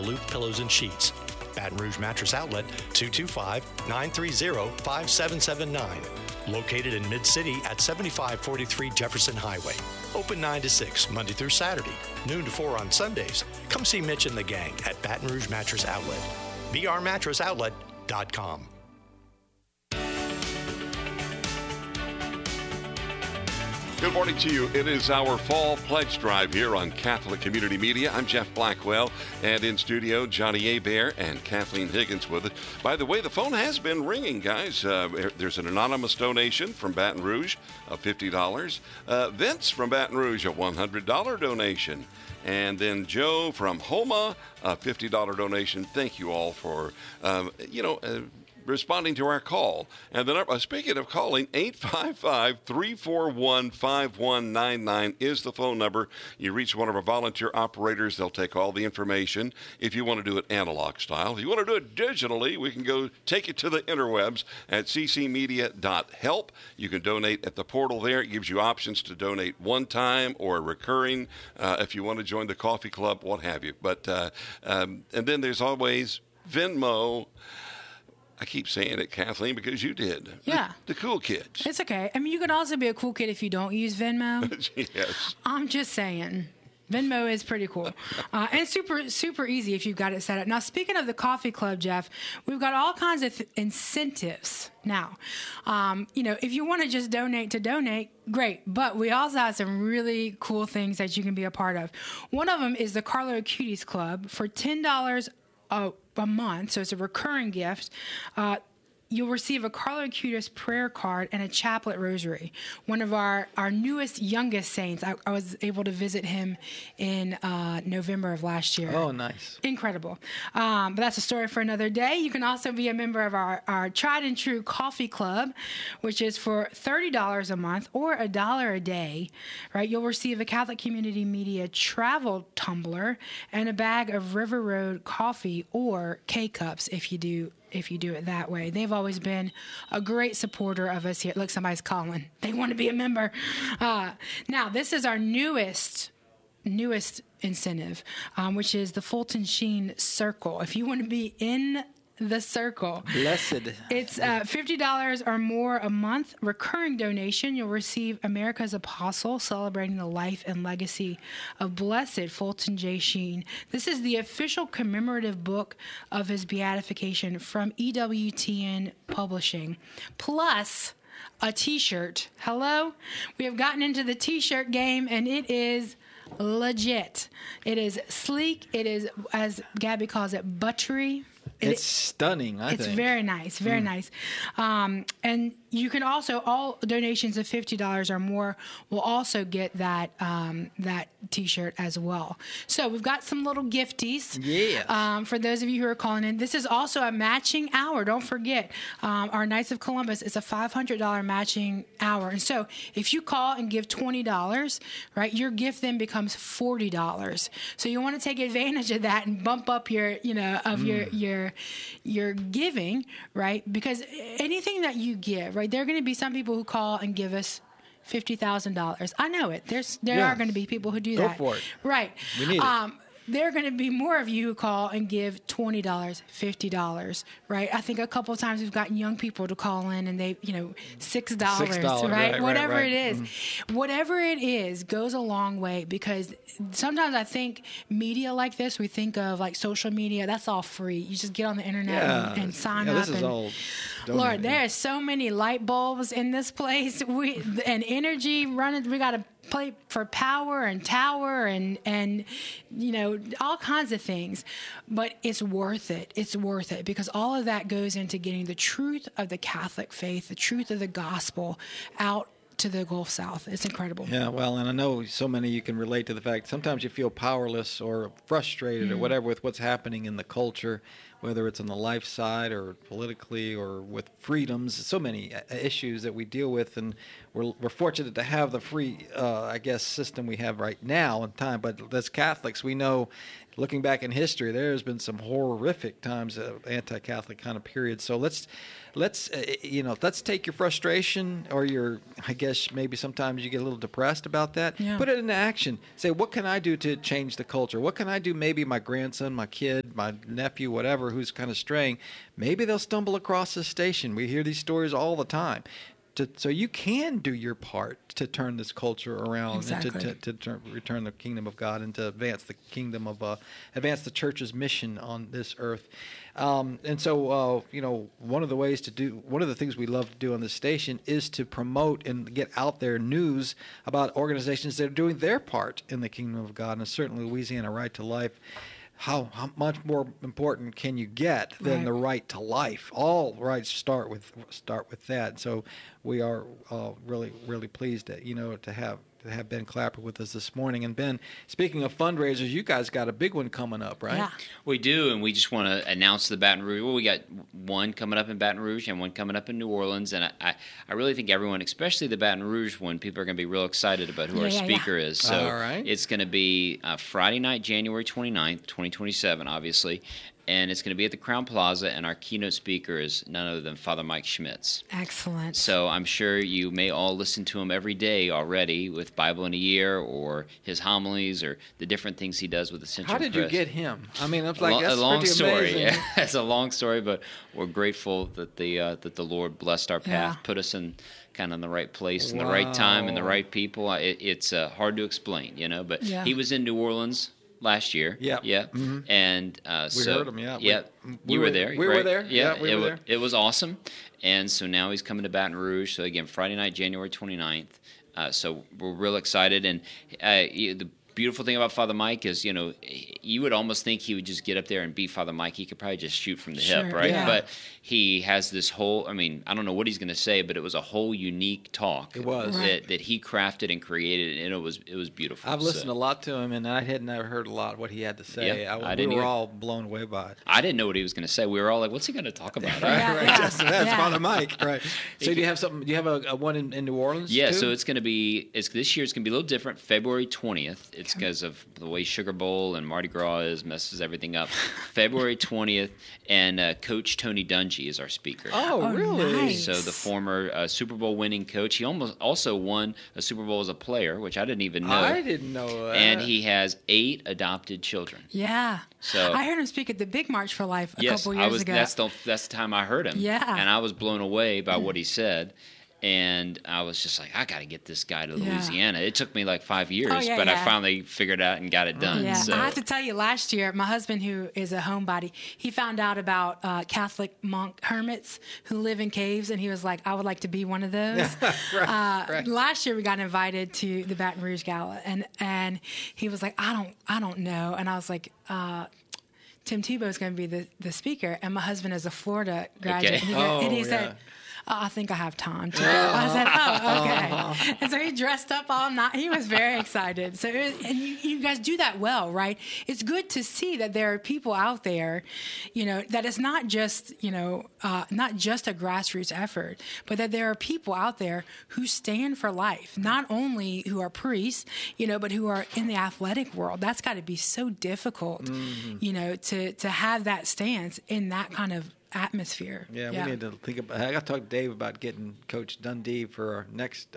Maloof Pillows and Sheets. Baton Rouge Mattress Outlet, 225-930-5779. Located in Mid-City at 7543 Jefferson Highway. Open 9 to 6, Monday through Saturday, noon to 4 on Sundays. Come see Mitch and the gang at Baton Rouge Mattress Outlet. brmattressoutlet.com. Good morning to you. It is our fall pledge drive here on Catholic Community Media. I'm Jeff Blackwell, and in studio, Johnny Abair and Kathleen Higgins with us. By the way, the phone has been ringing, guys. There's an anonymous donation from Baton Rouge of $50. Vince from Baton Rouge, a $100 donation. And then Joe from Homa, a $50 donation. Thank you all for, responding to our call. And the number, speaking of calling, 855-341-5199 is the phone number. You reach one of our volunteer operators. They'll take all the information. If you want to do it analog style, if you want to do it digitally, we can go take it to the interwebs at ccmedia.help. You can donate at the portal there. It gives you options to donate one time or recurring if you want to join the coffee club, what have you. But and then there's always Venmo. I keep saying it, Kathleen, because you did. Yeah. The cool kids. It's okay. I mean, you can also be a cool kid if you don't use Venmo. Yes. I'm just saying. Venmo is pretty cool. And super, super easy if you've got it set up. Now, speaking of the coffee club, Jeff, we've got all kinds of incentives now. If you want to just donate, great. But we also have some really cool things that you can be a part of. One of them is the Carlo Acutis Club for $10 a month, so it's a recurring gift. You'll receive a Carlo Acutis prayer card and a chaplet rosary. One of our newest, youngest saints. I was able to visit him in November of last year. Oh, nice. Incredible. But that's a story for another day. You can also be a member of our tried and true coffee club, which is for $30 a month or $1 a day, right? You'll receive a Catholic Community Media travel tumbler and a bag of River Road coffee or K-Cups if you do it that way. They've always been a great supporter of us here. Look, somebody's calling. They want to be a member. Now, this is our newest incentive, which is the Fulton Sheen Circle. If you want to be in the circle. Blessed. It's $50 or more a month. Recurring donation. You'll receive America's Apostle, celebrating the life and legacy of Blessed Fulton J. Sheen. This is the official commemorative book of his beatification from EWTN Publishing. Plus a T-shirt. Hello? We have gotten into the T-shirt game, and it is legit. It is sleek. It is, as Gabby calls it, buttery. It's stunning, I think. It's very nice, very nice. And you can also, all donations of $50 or more will also get that T-shirt as well. So we've got some little gifties. Yes. For those of you who are calling in. This is also a matching hour. Don't forget, our Knights of Columbus is a $500 matching hour. And so if you call and give $20, right, your gift then becomes $40. So you want to take advantage of that and bump up your giving, right? Because anything that you give, right, there are going to be some people who call and give us $50,000. I know it. There are going to be people who do that. Go for it. Right. We need it. There are going to be more of you who call and give $20, $50, right? I think a couple of times we've gotten young people to call in and they, $6, right? Whatever it is. Mm-hmm. Whatever it is goes a long way, because sometimes I think media like this, we think of like social media, that's all free. You just get on the internet and sign up. This is all Lord, there are so many light bulbs in this place and energy running. We got to play for power and tower and all kinds of things, but it's worth it. It's worth it because all of that goes into getting the truth of the Catholic faith, the truth of the gospel out to the Gulf South. It's incredible. Yeah, well, and I know so many you can relate to the fact sometimes you feel powerless or frustrated or whatever with what's happening in the culture, whether it's on the life side or politically or with freedoms. So many issues that we deal with, and we're fortunate to have the free, I guess, system we have right now in time. But as Catholics, we know, looking back in history, there's been some horrific times of anti-Catholic kind of periods. So let's take your frustration or your, I guess maybe sometimes you get a little depressed about that. Yeah. Put it into action. Say, what can I do to change the culture? What can I do? Maybe my grandson, my kid, my nephew, whatever, who's kind of straying, maybe they'll stumble across this station. We hear these stories all the time. So you can do your part to turn this culture around. Exactly. And to return the kingdom of God and to advance the kingdom of advance the church's mission on this earth. And so one of the things we love to do on this station is to promote and get out there news about organizations that are doing their part in the kingdom of God, and certainly Louisiana Right to Life. How much more important can you get than the right to life? All rights start with that. So we are really, really pleased that to have Ben Clapper with us this morning. And Ben, speaking of fundraisers, you guys got a big one coming up, right? Yeah. We do, and we just want to announce the Baton Rouge. Well, we got one coming up in Baton Rouge and one coming up in New Orleans, and I really think everyone, especially the Baton Rouge one, people are going to be real excited about who our speaker is. So all right. It's going to be Friday night, January 29th, 2027, obviously. And it's going to be at the Crown Plaza, and our keynote speaker is none other than Father Mike Schmitz. Excellent. So I'm sure you may all listen to him every day already with Bible in a Year or his homilies or the different things he does with Ascension How did Press. you get him? I mean, it's like that's a long pretty story. amazing. Yeah, it's a long story, but we're grateful that the Lord blessed our path, put us in kind of in the right place, in the right time, and the right people. It's hard to explain, But he was in New Orleans last year. Yeah. Mm-hmm. And we heard him, yeah. Yeah. We You were were there. we right? were there. Yeah, we were there. It was awesome. And so now he's coming to Baton Rouge. So again, Friday night, January 29th. So we're real excited. And the beautiful thing about Father Mike is, you would almost think he would just get up there and be Father Mike. He could probably just shoot from the hip, right? Yeah. But he has this whole, I don't know what he's going to say, but it was a whole unique talk. It was. That he crafted and created, and it was beautiful. I've listened a lot to him, and I had never heard a lot of what he had to say. Yeah, we were all blown away by it. I didn't know what he was going to say. We were all like, what's he going to talk about? Right. That's Father Mike, right? So do you have something? Do you have a one in New Orleans? Yeah. too? So it's going to be. This year it's going to be a little different. February 20th. It's because of the way Sugar Bowl and Mardi Gras messes everything up. February 20th, and Coach Tony Dungy is our speaker. Oh, really? Nice. So the former Super Bowl winning coach. He also won a Super Bowl as a player, which I didn't even know. I didn't know that. And he has 8 adopted children. Yeah. So I heard him speak at the Big March for Life a couple years ago. That's the time I heard him. Yeah. And I was blown away by what he said. And I was just like, I got to get this guy to Louisiana. It took me like 5 years, but I finally figured it out and got it done. Yeah, So. I have to tell you, last year, my husband, who is a homebody, he found out about Catholic monk hermits who live in caves, and he was like, I would like to be one of those. Right. Last year, we got invited to the Baton Rouge Gala, and he was like, I don't know. And I was like, Tim Tebow is going to be the speaker, and my husband is a Florida graduate. Okay. And he said, I think I have time to. I said, okay. And so he dressed up all night. He was very excited. So, and you guys do that well, right? It's good to see that there are people out there, that it's not just, not just a grassroots effort, but that there are people out there who stand for life, not only who are priests, but who are in the athletic world. That's got to be so difficult, to have that stance in that kind of atmosphere. Yeah, we need to think about. I got to talk to Dave about getting Coach Dundee for our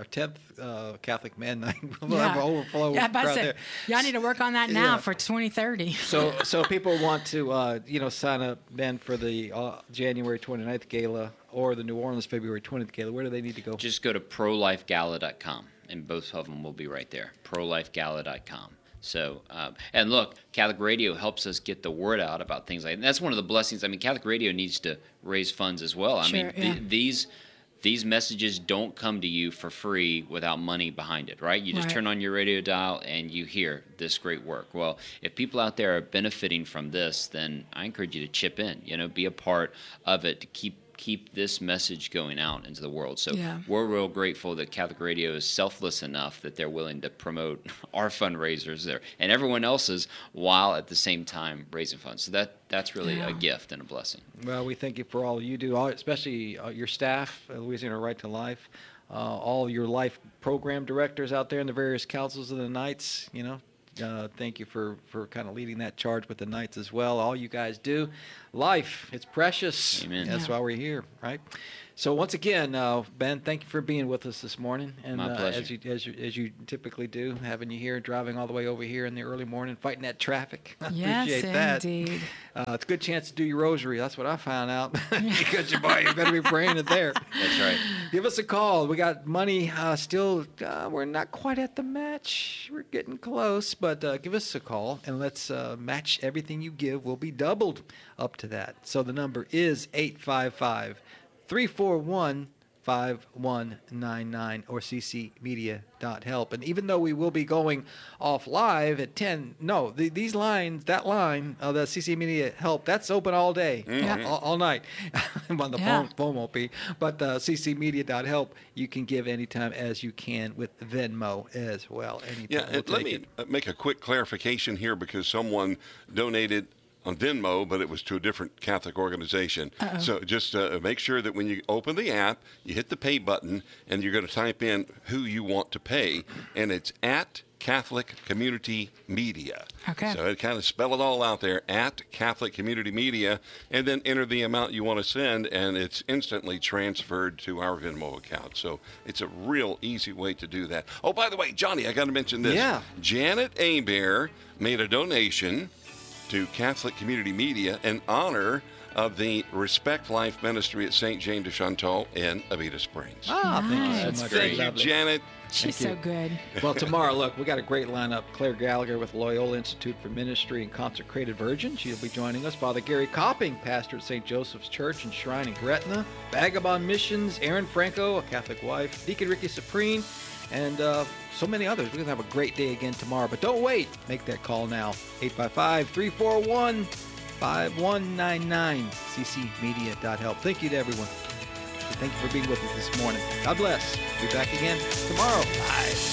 10th Catholic Man Night. We'll have an overflow. Yeah, but crowd there. y'all need to work on that now for 2030. So people want to sign up, Ben, for the January 29th gala or the New Orleans February 20th gala. Where do they need to go? Just go to prolifegala.com, and both of them will be right there. prolifegala.com. So, and look, Catholic Radio helps us get the word out about things like that. And that's one of the blessings. Catholic Radio needs to raise funds as well. These messages don't come to you for free without money behind it, right? You just turn on your radio dial and you hear this great work. Well, if people out there are benefiting from this, then I encourage you to chip in, be a part of it to keep this message going out into the world. So we're real grateful that Catholic Radio is selfless enough that they're willing to promote our fundraisers there and everyone else's while at the same time raising funds. So that's really a gift and a blessing. Well, we thank you for all you do, especially your staff, Louisiana Right to Life. all your life program directors out there in the various councils of the Knights, thank you for kind of leading that charge with the Knights as well. All you guys do. Life, it's precious. Amen. That's why we're here, right? So once again, Ben, thank you for being with us this morning. And My pleasure. As you typically do, having you here, driving all the way over here in the early morning, fighting that traffic. I Yes, appreciate that. indeed. It's a good chance to do your rosary. That's what I found out. Because you better be praying it there. That's right. Give us a call. We got money still. We're not quite at the match. We're getting close, but give us a call and let's match everything you give. Will be doubled up to that. So the number is 855-341-5199 or ccmedia.help. And even though we will be going off live at 10, these lines, that line of the CC Media Help, that's open all day, all night. On the phone won't be. But ccmedia.help, you can give anytime as you can with Venmo as well. Anytime. Yeah, let me make a quick clarification here because someone donated on Venmo, but it was to a different Catholic organization. Uh-oh. So just make sure that when you open the app, you hit the pay button, and you're going to type in who you want to pay, and it's at Catholic Community Media. Okay. So it kind of spell it all out there, at Catholic Community Media, and then enter the amount you want to send, and it's instantly transferred to our Venmo account. So it's a real easy way to do that. Oh, by the way, Johnny, I got to mention this. Yeah. Janet Abear made a donation to Catholic Community Media in honor of the Respect Life Ministry at St. Jane de Chantal in Avita Springs. Thank you so That's much. great. Thank you, Lovely. Janet. She's so good. Well, tomorrow, look, we got a great lineup. Claire Gallagher with Loyola Institute for Ministry and Consecrated Virgin. She'll be joining us. Father Gary Copping, pastor at St. Joseph's Church and Shrine in Gretna. Vagabond Missions, Aaron Franco, a Catholic wife. Deacon Ricky Supreme, and so many others. We're going to have a great day again tomorrow. But don't wait. Make that call now. 855-341-5199. ccmedia.help. Thank you to everyone. Thank you for being with us this morning. God bless. Be back again tomorrow. Bye.